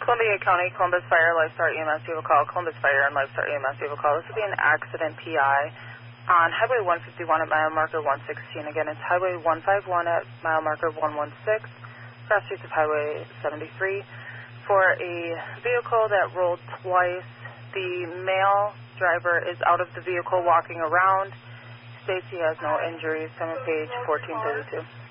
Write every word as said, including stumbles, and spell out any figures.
Columbia County, Columbus Fire, Lifestar E M S, you have a call. Columbus Fire and Lifestar E M S, you have a call. This would be an accident P I on Highway one fifty-one at mile marker one sixteen. Again, it's Highway one fifty-one at mile marker one sixteen, cross streets of Highway seventy-three, for a vehicle that rolled twice. The male driver is out of the vehicle walking around. States he has no injuries. Summit page fourteen thirty-two.